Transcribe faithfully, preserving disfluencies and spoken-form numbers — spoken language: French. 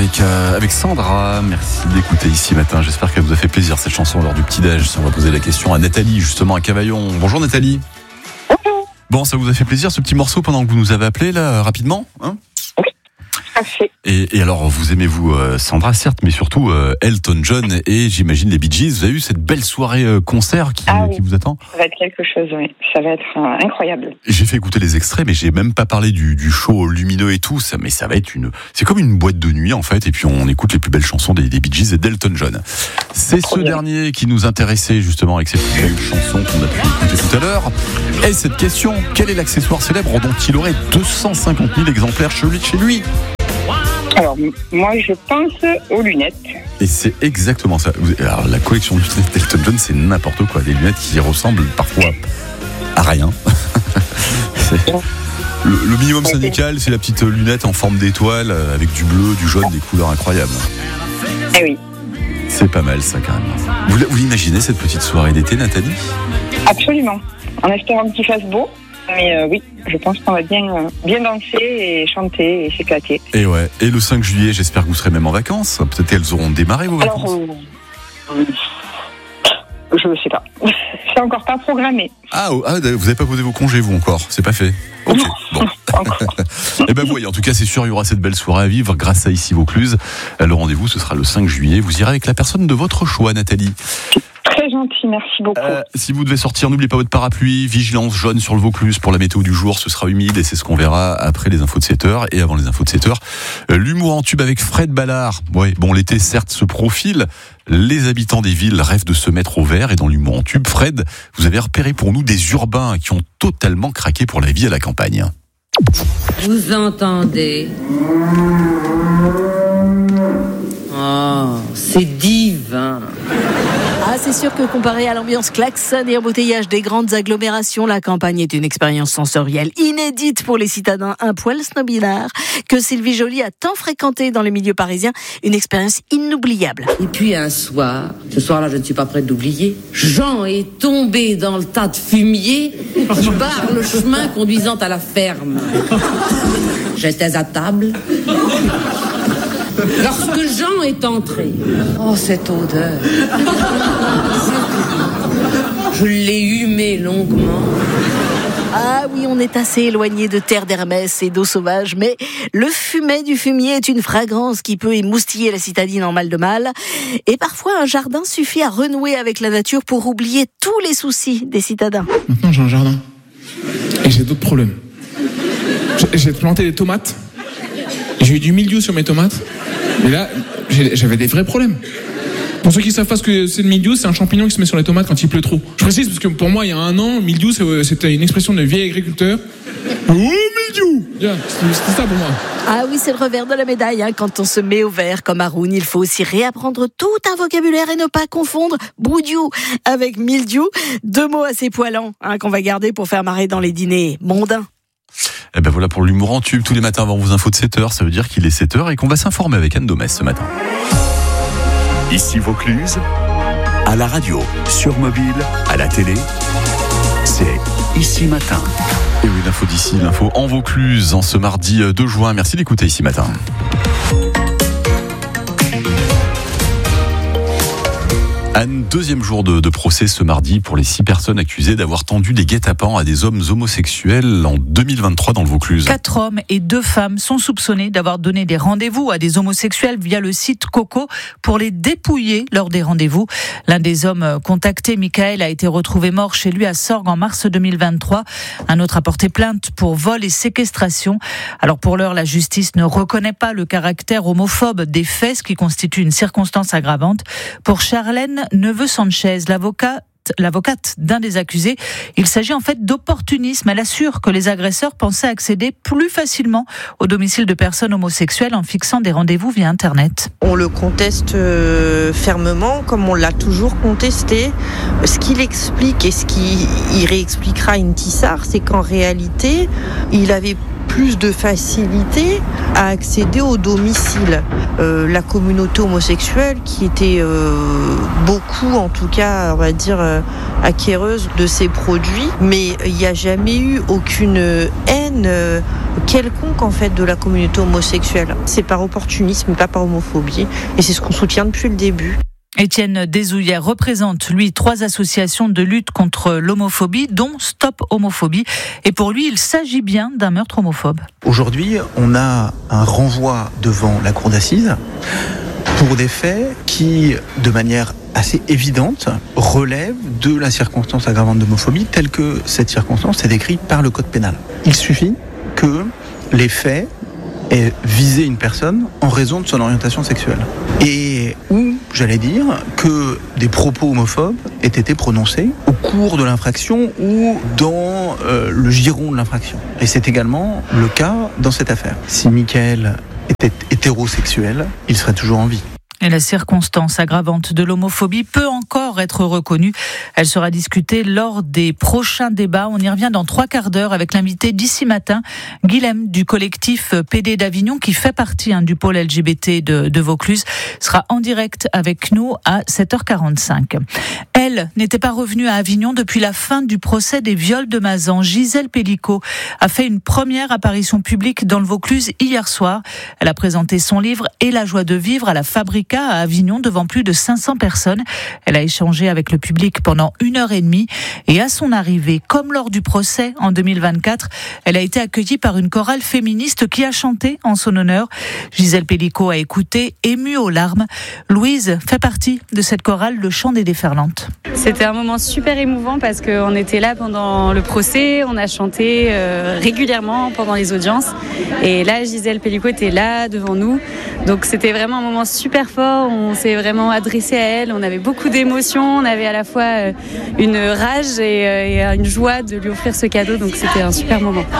avec, euh, avec Sandra. Merci d'écouter ici matin. J'espère qu'elle vous a fait plaisir cette chanson lors du petit-déj. On va poser la question à Nathalie, justement à Cavaillon. Bonjour Nathalie. Bonjour. Bon, ça vous a fait plaisir ce petit morceau pendant que vous nous avez appelé là, rapidement, hein? Et, et alors, vous aimez vous euh, Sandra, certes, mais surtout euh, Elton John et j'imagine les Bee Gees. Vous avez eu cette belle soirée euh, concert qui, ah, qui oui. vous attend? Ça va être quelque chose, oui. Ça va être euh, incroyable. J'ai fait écouter les extraits, mais j'ai même pas parlé du, du show lumineux et tout. Ça, mais ça va être une, c'est comme une boîte de nuit en fait. Et puis on écoute les plus belles chansons des, des Bee Gees et d'Elton John. C'est ce bien. dernier qui nous intéressait justement avec ces plus belles chansons qu'on a pu écouter tout à l'heure. Et cette question, quel est l'accessoire célèbre dont il aurait deux cent cinquante mille exemplaires chez lui, chez lui? Alors, moi, je pense aux lunettes. Et c'est exactement ça. Alors, la collection de lunettes d'Elton John, c'est n'importe quoi. Des lunettes qui ressemblent parfois à rien. C'est... Le, le minimum syndical, c'est la petite lunette en forme d'étoile avec du bleu, du jaune, des couleurs incroyables. Eh oui. C'est pas mal, ça, quand même. Vous, vous imaginez cette petite soirée d'été, Nathalie? Absolument. En espérant qu'il fasse beau. Mais euh, oui, je pense qu'on va bien, euh, bien danser et chanter et s'éclater. Et ouais. Et le cinq juillet, j'espère que vous serez même en vacances. Peut-être qu'elles auront démarré vos vacances. Alors, euh, je ne sais pas. C'est encore pas programmé. Ah, ah, vous n'avez pas posé vos congés, vous, encore? C'est pas fait? Ok, bon. Et ben voyez, en tout cas, c'est sûr, il y aura cette belle soirée à vivre grâce à Ici Vaucluse. Le rendez-vous, ce sera le cinq juillet. Vous irez avec la personne de votre choix, Nathalie. Très gentil, merci beaucoup. Euh, si vous devez sortir, n'oubliez pas votre parapluie, vigilance jaune sur le Vaucluse pour la météo du jour, ce sera humide et c'est ce qu'on verra après les infos de sept heures et avant les infos de sept heures. Euh, l'humour en tube avec Fred Ballard. Ouais, bon, l'été certes se profile, les habitants des villes rêvent de se mettre au vert et dans l'humour en tube, Fred, vous avez repéré pour nous des urbains qui ont totalement craqué pour la vie à la campagne. Vous entendez? Oh, c'est divin. Ah, c'est sûr que comparé à l'ambiance klaxon et embouteillage des grandes agglomérations, la campagne est une expérience sensorielle inédite pour les citadins un poil snobinards que Sylvie Joly a tant fréquenté dans les milieux parisiens. Une expérience inoubliable. Et puis un soir, ce soir-là je ne suis pas prête d'oublier, Jean est tombé dans le tas de fumier qui barre le chemin conduisant à la ferme. J'étais à table. Lorsque Jean est entré, oh cette odeur, je l'ai humé longuement. Ah oui, on est assez éloigné de terre d'Hermès et d'eau sauvage, mais le fumet du fumier est une fragrance qui peut émoustiller la citadine en mal de mal. Et parfois, un jardin suffit à renouer avec la nature pour oublier tous les soucis des citadins. Maintenant, j'ai un jardin et j'ai d'autres problèmes. J'ai planté des tomates. J'ai eu du mildiou sur mes tomates. Et là, j'avais des vrais problèmes. Pour ceux qui savent pas ce que c'est le mildiou, c'est un champignon qui se met sur les tomates quand il pleut trop. Je précise parce que pour moi, il y a un an, mildiou, c'était une expression de vieil agriculteur. Oh, mildiou! C'était ça pour moi. Ah oui, c'est le revers de la médaille. Hein. Quand on se met au vert comme Haroun, il faut aussi réapprendre tout un vocabulaire et ne pas confondre boudiou avec mildiou. Deux mots assez poilants hein, qu'on va garder pour faire marrer dans les dîners mondains. Et ben voilà pour l'humour en tube tous les matins avant vos infos de sept heures. Ça veut dire qu'il est sept heures et qu'on va s'informer avec Anne Domès ce matin. Ici Vaucluse, à la radio, sur mobile, à la télé, c'est Ici Matin. Et oui, l'info d'ici, l'info en Vaucluse en ce mardi deux juin. Merci d'écouter Ici Matin. Anne, deuxième jour de, de procès ce mardi pour les six personnes accusées d'avoir tendu des guet-apens à des hommes homosexuels en deux mille vingt-trois dans le Vaucluse. Quatre hommes et deux femmes sont soupçonnés d'avoir donné des rendez-vous à des homosexuels via le site Coco pour les dépouiller lors des rendez-vous. L'un des hommes contactés, Michael, a été retrouvé mort chez lui à Sorgues en mars deux mille vingt-trois. Un autre a porté plainte pour vol et séquestration. Alors pour l'heure, la justice ne reconnaît pas le caractère homophobe des faits, ce qui constitue une circonstance aggravante. Pour Charlène Neveu-Sanchez, l'avocat l'avocate d'un des accusés. Il s'agit en fait d'opportunisme. Elle assure que les agresseurs pensaient accéder plus facilement au domicile de personnes homosexuelles en fixant des rendez-vous via Internet. On le conteste euh, fermement, comme on l'a toujours contesté. Ce qu'il explique et ce qu'il réexpliquera à Intissar, c'est qu'en réalité, il avait plus de facilité à accéder au domicile. Euh, la communauté homosexuelle qui était euh, beaucoup, en tout cas, on va dire, euh, acquéreuse de ces produits, mais il n'y a jamais eu aucune haine euh, quelconque en fait de la communauté homosexuelle. C'est par opportunisme, pas par homophobie, et c'est ce qu'on soutient depuis le début. Étienne Desouillères représente, lui, trois associations de lutte contre l'homophobie, dont Stop Homophobie. Et pour lui, il s'agit bien d'un meurtre homophobe. Aujourd'hui, on a un renvoi devant la cour d'assises pour des faits qui, de manière assez évidente, relèvent de la circonstance aggravante d'homophobie telle que cette circonstance est décrite par le code pénal. Il suffit que les faits aient visé une personne en raison de son orientation sexuelle. Et ou, j'allais dire, que des propos homophobes aient été prononcés au cours de l'infraction ou dans euh, le giron de l'infraction. Et c'est également le cas dans cette affaire. Si Mickaël était hétérosexuel, il serait toujours en vie. Et la circonstance aggravante de l'homophobie peut encore être reconnue. Elle sera discutée lors des prochains débats. On y revient dans trois quarts d'heure avec l'invité d'ici matin, Guilhem du collectif P D d'Avignon, qui fait partie hein, du pôle L G B T de, de Vaucluse, sera en direct avec nous à sept heures quarante-cinq. Elle n'était pas revenue à Avignon depuis la fin du procès des viols de Mazan. Gisèle Pellicot a fait une première apparition publique dans le Vaucluse hier soir. Elle a présenté son livre « Et la joie de vivre » à la Fabrica à Avignon devant plus de cinq cents personnes. Elle a échangé avec le public pendant une heure et demie et à son arrivée, comme lors du procès en deux mille vingt-quatre, elle a été accueillie par une chorale féministe qui a chanté en son honneur. Gisèle Pellicot a écouté, émue aux larmes. Louise fait partie de cette chorale, le chant des déferlantes. C'était un moment super émouvant parce qu'on était là pendant le procès, on a chanté euh, régulièrement pendant les audiences et là Gisèle Pellicot était là devant nous, donc c'était vraiment un moment super fort, on s'est vraiment adressé à elle, on avait beaucoup d'émotions, on avait à la fois euh, une rage et, euh, et une joie de lui offrir ce cadeau, donc c'était un super moment.